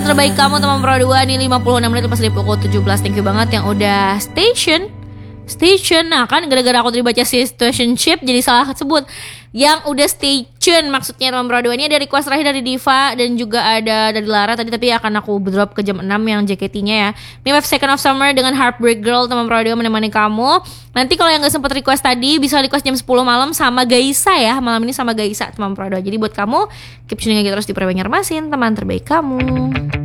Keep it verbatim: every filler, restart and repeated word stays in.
terbaik kamu teman Pro dua nih lima puluh enam menit lepas dari pukul tujuh belas. Thank you banget yang udah station Station. Nah kan gara-gara aku tadi baca situationship jadi salah sebut. Yang udah stay tune maksudnya teman Pro dua. Ini ada request terakhir dari Diva dan juga ada dari Lara tadi, tapi akan aku drop ke jam enam yang J K T-nya ya. Ini Five Second of Summer dengan Heartbreak Girl teman Pro dua menemani kamu. Nanti kalau yang gak sempat request tadi bisa request jam sepuluh malam sama Gaisa ya. Malam ini sama Gaisa teman Pro dua. Jadi buat kamu keep tuning aja terus di Pro Banjarmasin, teman terbaik kamu.